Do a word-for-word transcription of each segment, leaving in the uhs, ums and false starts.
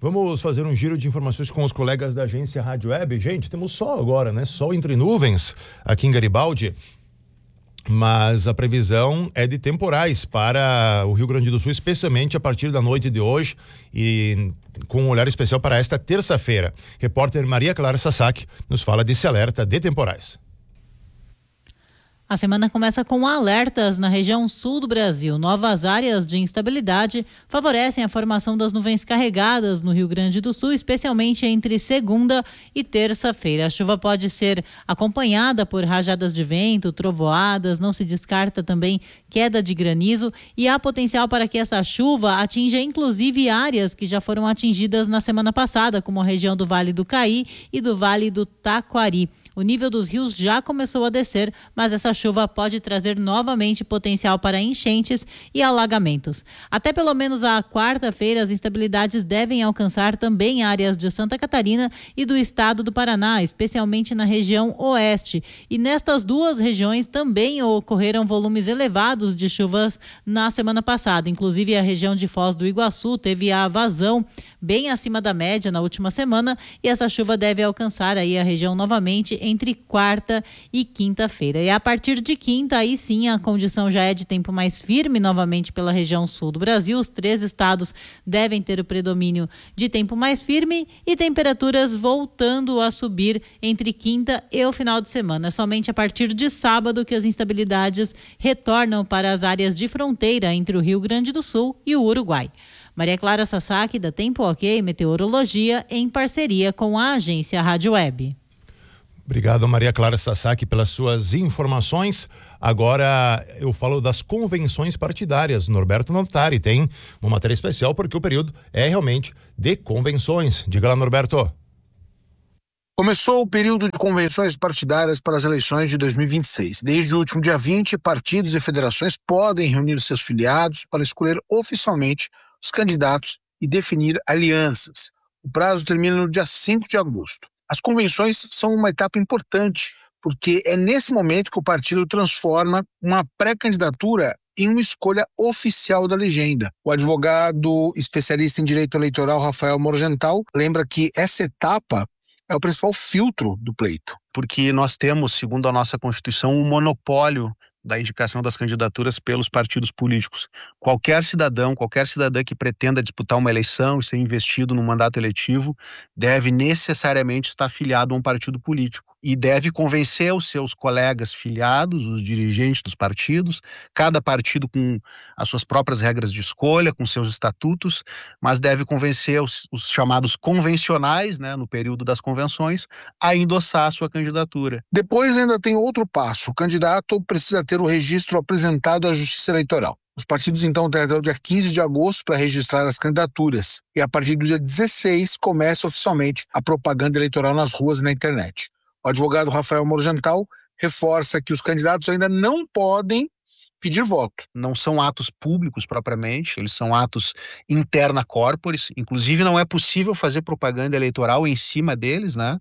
Vamos fazer um giro de informações com os colegas da agência Rádio Web. Gente, temos sol agora, né? Sol entre nuvens aqui em Garibaldi. Mas a previsão é de temporais para o Rio Grande do Sul, especialmente a partir da noite de hoje e com um olhar especial para esta terça-feira. Repórter Maria Clara Sasaki nos fala desse alerta de temporais. A semana começa com alertas na região sul do Brasil. Novas áreas de instabilidade favorecem a formação das nuvens carregadas no Rio Grande do Sul, especialmente entre segunda e terça-feira. A chuva pode ser acompanhada por rajadas de vento, trovoadas, não se descarta também queda de granizo e há potencial para que essa chuva atinja inclusive áreas que já foram atingidas na semana passada, como a região do Vale do Caí e do Vale do Taquari. O nível dos rios já começou a descer, mas essa chuva pode trazer novamente potencial para enchentes e alagamentos. Até pelo menos a quarta-feira, as instabilidades devem alcançar também áreas de Santa Catarina e do estado do Paraná, especialmente na região oeste. E nestas duas regiões também ocorreram volumes elevados de chuvas na semana passada. Inclusive, a região de Foz do Iguaçu teve a vazão bem acima da média na última semana e essa chuva deve alcançar aí a região novamente entre quarta e quinta-feira. E a partir de quinta, aí sim, a condição já é de tempo mais firme novamente pela região sul do Brasil. Os três estados devem ter o predomínio de tempo mais firme e temperaturas voltando a subir entre quinta e o final de semana. É somente a partir de sábado que as instabilidades retornam para as áreas de fronteira entre o Rio Grande do Sul e o Uruguai. Maria Clara Sasaki, da Tempo Ok Meteorologia, em parceria com a agência Rádio Web. Obrigado, Maria Clara Sasaki, pelas suas informações. Agora eu falo das convenções partidárias. Norberto Notari tem uma matéria especial porque o período é realmente de convenções. Diga lá, Norberto. Começou o período de convenções partidárias para as eleições de dois mil e vinte e seis. Desde o último dia vinte, partidos e federações podem reunir seus filiados para escolher oficialmente os candidatos e definir alianças. O prazo termina no dia cinco de agosto. As convenções são uma etapa importante, porque é nesse momento que o partido transforma uma pré-candidatura em uma escolha oficial da legenda. O advogado especialista em direito eleitoral, Rafael Morgental, lembra que essa etapa é o principal filtro do pleito. Porque nós temos, segundo a nossa Constituição, um monopólio da indicação das candidaturas pelos partidos políticos. Qualquer cidadão, qualquer cidadã que pretenda disputar uma eleição e ser investido no mandato eletivo deve necessariamente estar filiado a um partido político e deve convencer os seus colegas filiados, os dirigentes dos partidos, cada partido com as suas próprias regras de escolha, com seus estatutos, mas deve convencer os, os chamados convencionais, né, no período das convenções, a endossar a sua candidatura. Depois ainda tem outro passo. O candidato precisa ter o registro apresentado à Justiça Eleitoral. Os partidos então têm até o dia quinze de agosto para registrar as candidaturas. E a partir do dia dezesseis começa oficialmente a propaganda eleitoral nas ruas e na internet. O advogado Rafael Morgental reforça que os candidatos ainda não podem pedir voto. Não são atos públicos propriamente, eles são atos interna corporis. Inclusive não é possível fazer propaganda eleitoral em cima deles, né?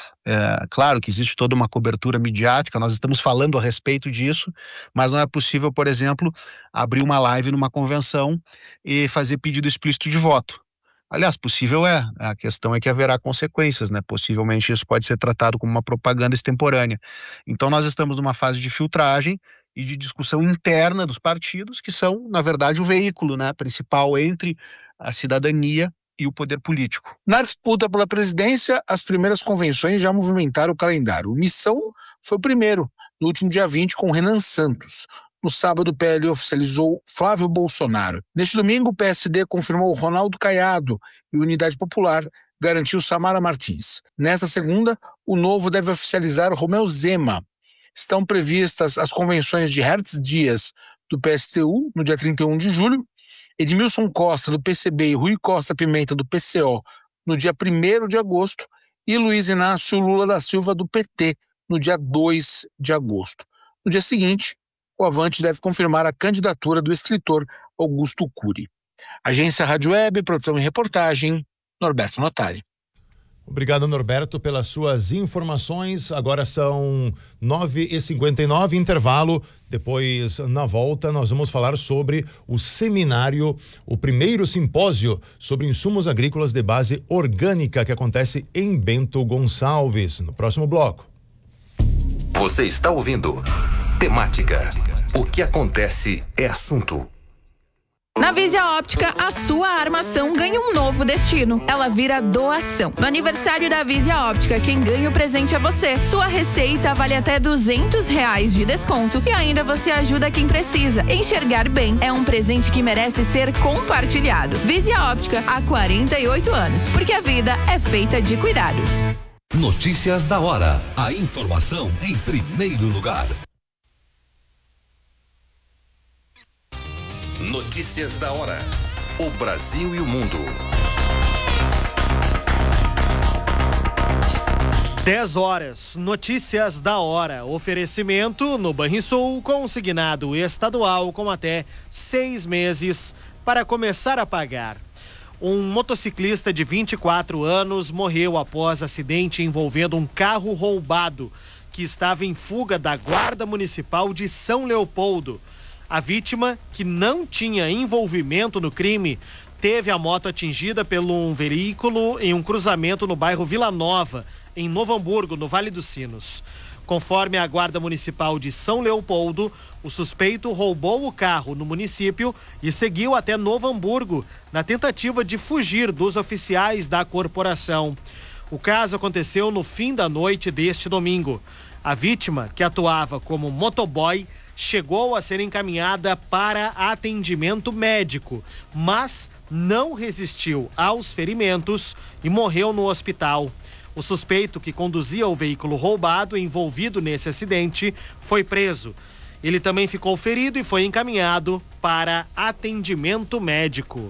É, claro que existe toda uma cobertura midiática, nós estamos falando a respeito disso, mas não é possível, por exemplo, abrir uma live numa convenção e fazer pedido explícito de voto. Aliás, possível é, a questão é que haverá consequências, né? Possivelmente isso pode ser tratado como uma propaganda extemporânea. Então nós estamos numa fase de filtragem e de discussão interna dos partidos, que são, na verdade, o veículo, né, principal entre a cidadania e o poder político. Na disputa pela presidência, as primeiras convenções já movimentaram o calendário. O Missão foi o primeiro, no último dia vinte, com Renan Santos. No sábado, o P L oficializou Flávio Bolsonaro. Neste domingo, o P S D confirmou Ronaldo Caiado e Unidade Popular garantiu Samara Martins. Nesta segunda, o Novo deve oficializar Romeu Zema. Estão previstas as convenções de Hertz Dias, do P S T U, no dia trinta e um de julho, Edmilson Costa, do P C B, e Rui Costa Pimenta, do P C O, no dia primeiro de agosto, e Luiz Inácio Lula da Silva, do P T, no dia dois de agosto. No dia seguinte, o Avante deve confirmar a candidatura do escritor Augusto Cury. Agência Rádio Web, produção e reportagem, Norberto Notari. Obrigado, Norberto, pelas suas informações. Agora são nove e cinquenta e nove, intervalo. Depois, na volta, nós vamos falar sobre o seminário, o primeiro simpósio sobre insumos agrícolas de base orgânica que acontece em Bento Gonçalves, no próximo bloco. Você está ouvindo Temática. O que acontece é assunto. Na Visia Óptica, a sua armação ganha um novo destino. Ela vira doação. No aniversário da Visia Óptica, quem ganha o presente é você. Sua receita vale até duzentos reais de desconto e ainda você ajuda quem precisa. Enxergar bem é um presente que merece ser compartilhado. Visia Óptica, há quarenta e oito anos, porque a vida é feita de cuidados. Notícias da hora. A informação em primeiro lugar. Notícias da hora. O Brasil e o mundo. dez horas. Notícias da hora. Oferecimento no Banrisul, consignado estadual com até seis meses para começar a pagar. Um motociclista de vinte e quatro anos morreu após acidente envolvendo um carro roubado que estava em fuga da Guarda Municipal de São Leopoldo. A vítima, que não tinha envolvimento no crime, teve a moto atingida por um veículo em um cruzamento no bairro Vila Nova, em Novo Hamburgo, no Vale dos Sinos. Conforme a Guarda Municipal de São Leopoldo, o suspeito roubou o carro no município e seguiu até Novo Hamburgo, na tentativa de fugir dos oficiais da corporação. O caso aconteceu no fim da noite deste domingo. A vítima, que atuava como motoboy, chegou a ser encaminhada para atendimento médico, mas não resistiu aos ferimentos e morreu no hospital. O suspeito, que conduzia o veículo roubado envolvido nesse acidente, foi preso. Ele também ficou ferido e foi encaminhado para atendimento médico.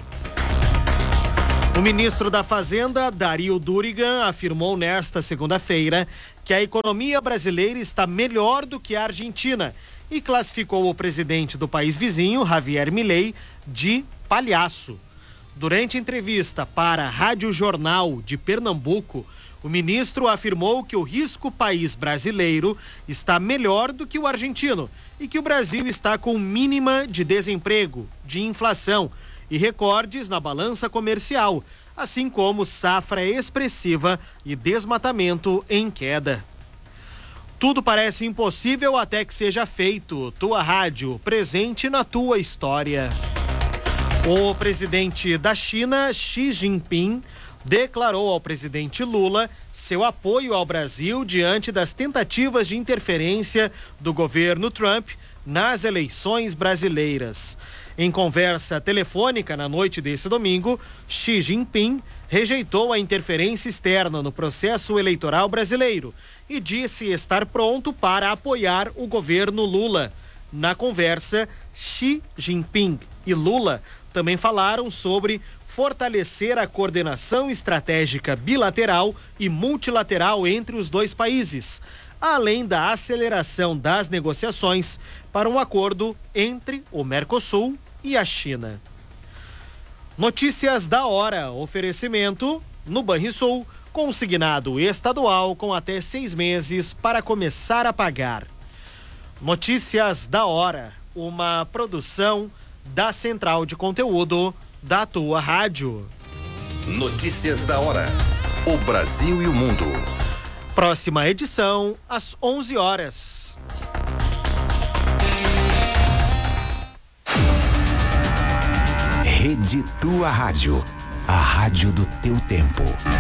O ministro da Fazenda, Dario Durigan, afirmou nesta segunda-feira que a economia brasileira está melhor do que a Argentina e classificou o presidente do país vizinho, Javier Milei, de palhaço. Durante entrevista para a Rádio Jornal de Pernambuco, o ministro afirmou que o risco país brasileiro está melhor do que o argentino e que o Brasil está com mínima de desemprego, de inflação e recordes na balança comercial, assim como safra expressiva e desmatamento em queda. Tudo parece impossível até que seja feito. Tua rádio, presente na tua história. O presidente da China, Xi Jinping, declarou ao presidente Lula seu apoio ao Brasil diante das tentativas de interferência do governo Trump nas eleições brasileiras. Em conversa telefônica na noite desse domingo, Xi Jinping rejeitou a interferência externa no processo eleitoral brasileiro e disse estar pronto para apoiar o governo Lula. Na conversa, Xi Jinping e Lula também falaram sobre fortalecer a coordenação estratégica bilateral e multilateral entre os dois países, além da aceleração das negociações para um acordo entre o Mercosul e a China. Notícias da hora, oferecimento no Banrisul, consignado estadual com até seis meses para começar a pagar. Notícias da hora, uma produção da Central de Conteúdo da tua rádio. Notícias da hora, o Brasil e o mundo. Próxima edição, às onze horas. Rede Tua Rádio, a rádio do teu tempo.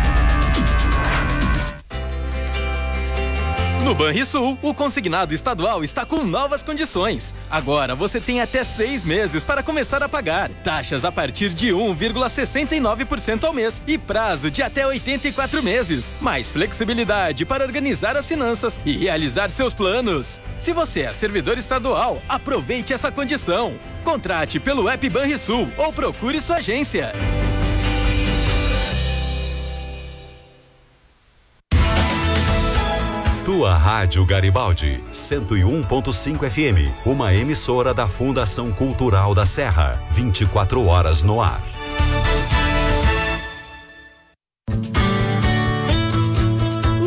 No Banrisul, o consignado estadual está com novas condições. Agora você tem até seis meses para começar a pagar. Taxas a partir de um vírgula sessenta e nove por cento ao mês e prazo de até oitenta e quatro meses. Mais flexibilidade para organizar as finanças e realizar seus planos. Se você é servidor estadual, aproveite essa condição. Contrate pelo app Banrisul ou procure sua agência. Tua Rádio Garibaldi, cento e um ponto cinco F M, uma emissora da Fundação Cultural da Serra, vinte e quatro horas no ar.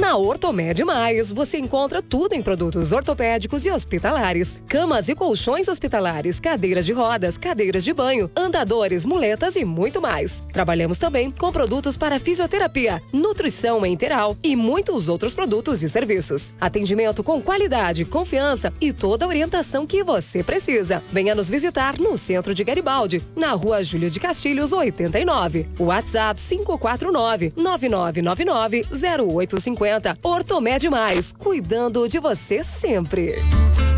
Na Ortomed Mais, você encontra tudo em produtos ortopédicos e hospitalares. Camas e colchões hospitalares, cadeiras de rodas, cadeiras de banho, andadores, muletas e muito mais. Trabalhamos também com produtos para fisioterapia, nutrição enteral e muitos outros produtos e serviços. Atendimento com qualidade, confiança e toda a orientação que você precisa. Venha nos visitar no centro de Garibaldi, na rua Júlio de Castilhos, oitenta e nove. WhatsApp cinco quatro nove, nove nove nove nove, zero oito cinco zero. Ortomed Mais, cuidando de você sempre.